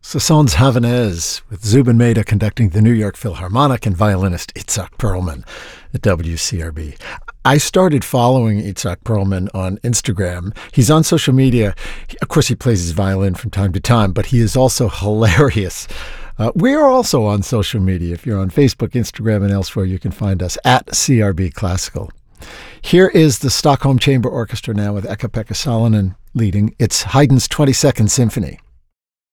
Sasson's Havanaise, with Zubin Mehta conducting the New York Philharmonic and violinist Itzhak Perlman at WCRB. I started following Itzhak Perlman on Instagram. He's on social media. Of course, he plays his violin from time to time, but he is also hilarious. We are also on social media. If you're on Facebook, Instagram, and elsewhere, you can find us at CRB Classical. Here is the Stockholm Chamber Orchestra now with Eka-Pekka Salonen leading. It's Haydn's 22nd Symphony.